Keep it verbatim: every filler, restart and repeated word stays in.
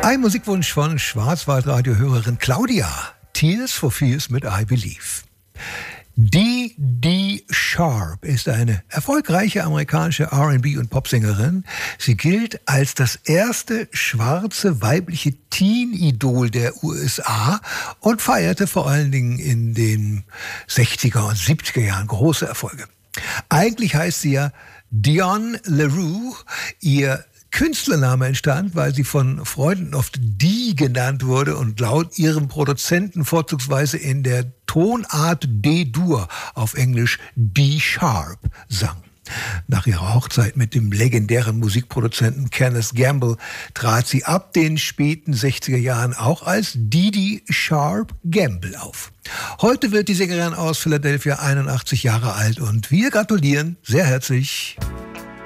Ein Musikwunsch von Schwarzwaldradio-Hörerin Claudia. Tears for Fears mit I Believe. Dee Dee Sharp ist eine erfolgreiche amerikanische R and B- und Popsängerin. Sie gilt als das erste schwarze weibliche Teen-Idol der U S A und feierte vor allen Dingen in den sechziger und siebziger Jahren große Erfolge. Eigentlich heißt sie ja Dionne LaRue. Ihr Künstlername entstand, weil sie von Freunden oft Dee genannt wurde und laut ihrem Produzenten vorzugsweise in der Tonart D-Dur, auf Englisch D-Sharp, sang. Nach ihrer Hochzeit mit dem legendären Musikproduzenten Kenneth Gamble trat sie ab den späten sechziger Jahren auch als Dee Dee Sharp Gamble auf. Heute wird die Sängerin aus Philadelphia einundachtzig Jahre alt und wir gratulieren sehr herzlich.